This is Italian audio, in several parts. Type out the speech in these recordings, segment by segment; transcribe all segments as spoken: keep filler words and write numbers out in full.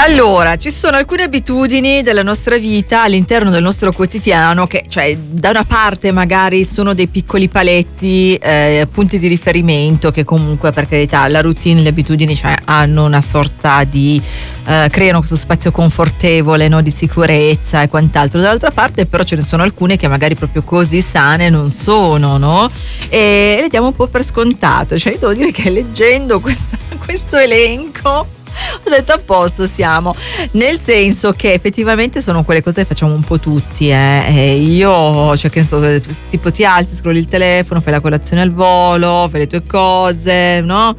Allora, ci sono alcune abitudini della nostra vita all'interno del nostro quotidiano che, cioè, da una parte magari sono dei piccoli paletti, eh, punti di riferimento che comunque, per carità, la routine, le abitudini, cioè, hanno una sorta di eh, creano questo spazio confortevole, no, di sicurezza e quant'altro. Dall'altra parte però ce ne sono alcune che magari proprio così sane non sono, no? E le diamo un po' per scontato. Cioè, io devo dire che leggendo questa, questo elenco ho detto a posto siamo, nel senso che effettivamente sono quelle cose che facciamo un po' tutti, eh. E io, cioè, che ne so, tipo ti alzi, scrolli il telefono, fai la colazione al volo, fai le tue cose, no?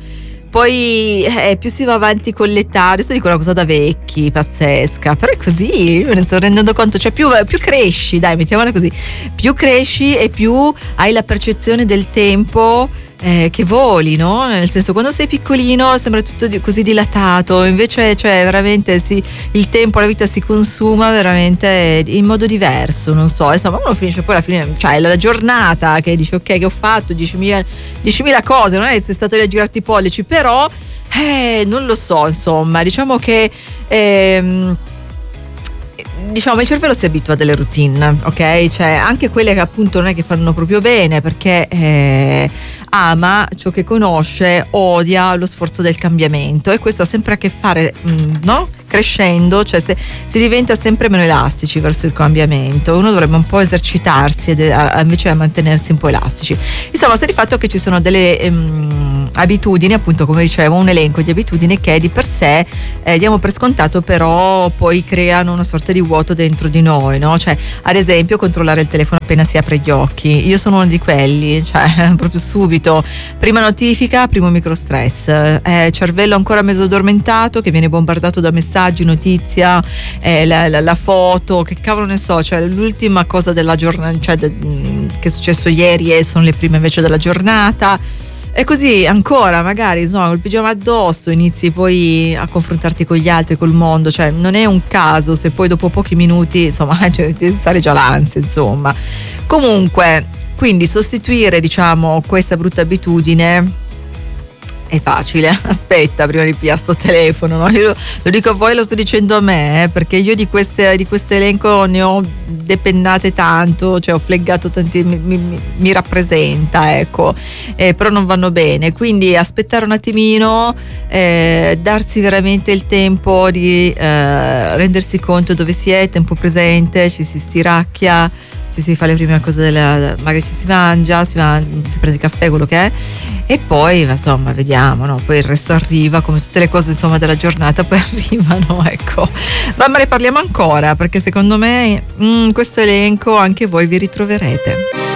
Poi eh, più si va avanti con l'età, adesso dico una cosa da vecchi, pazzesca, però è così, me ne sto rendendo conto, cioè più, più cresci, dai, mettiamola così, più cresci e più hai la percezione del tempo Eh, che voli, no? Nel senso, quando sei piccolino sembra tutto di, così dilatato, invece, cioè, veramente si, il tempo, la vita si consuma veramente in modo diverso, non so, insomma, uno finisce poi alla fine, cioè la giornata che dici ok, che ho fatto diecimila cose, non è che sei stato lì a girarti i pollici, però eh, non lo so, insomma, diciamo che ehm, diciamo il cervello si abitua a delle routine, ok? Cioè anche quelle che appunto non è che fanno proprio bene, perché eh, ama ciò che conosce, odia lo sforzo del cambiamento, e questo ha sempre a che fare, mh, no? Crescendo, cioè se, si diventa sempre meno elastici verso il cambiamento. Uno dovrebbe un po' esercitarsi ed, a, invece a mantenersi un po' elastici. Insomma, sta di fatto che ci sono delle ehm, abitudini, appunto, come dicevo, un elenco di abitudini che di per sé eh, diamo per scontato, però poi creano una sorta di vuoto dentro di noi, no? Cioè, ad esempio, controllare il telefono appena si apre gli occhi. Io sono uno di quelli, cioè proprio subito, prima notifica, primo microstress, eh, cervello ancora mezzo addormentato che viene bombardato da messaggi, notizia, eh, la, la, la foto, che cavolo ne so, cioè l'ultima cosa della giornata, cioè de, che è successo ieri e sono le prime invece della giornata, e così ancora magari, insomma, col pigiama addosso inizi poi a confrontarti con gli altri, col mondo, cioè non è un caso se poi dopo pochi minuti, insomma, cioè, ti sale già l'ansia, insomma. Comunque, quindi sostituire, diciamo, questa brutta abitudine è facile. Aspetta, prima di pigliare sto telefono, no? Io lo dico a voi, lo sto dicendo a me, eh, perché io di queste di questo elenco ne ho depennate tanto, cioè ho fleggato tanti, mi, mi, mi rappresenta, ecco, eh, però non vanno bene, quindi aspettare un attimino, eh, darsi veramente il tempo di eh, rendersi conto dove si è, tempo presente, ci si stiracchia, ci si fa le prime cose della, magari ci si mangia, si, mangia, si prende il caffè, quello che è, e poi insomma vediamo, no? Poi il resto arriva, come tutte le cose, insomma, della giornata poi arrivano, ecco. Ma ne parliamo ancora, perché secondo me in questo elenco anche voi vi ritroverete.